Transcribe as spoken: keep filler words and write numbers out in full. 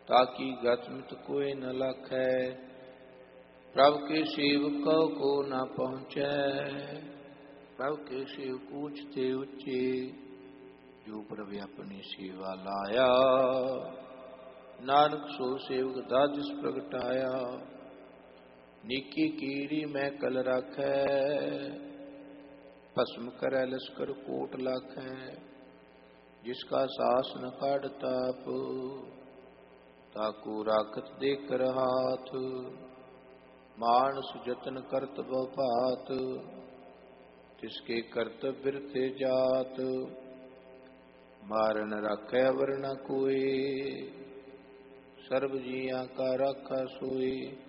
ताकि गतमित कोई न लखै। प्रभु के सेवकों को न पहुँचै, प्रभु के सेवक ऊंचते ऊंचे, जो प्रभु अपनी सेवा लाया। नानक सो सेवक दाजिस प्रगटाया, नीकी कीरी मैं कल राखै। भस्म करे लश्कर कोट लाखै, जिसका सास न काढ़ ताप। ताकू राखत देकर हाथ, मानस जतन करत बहुभात। तिसके कर्तव्य बिरथे जात, मारन राखै अवर न कोई। सर्व जिया का राखा सोई,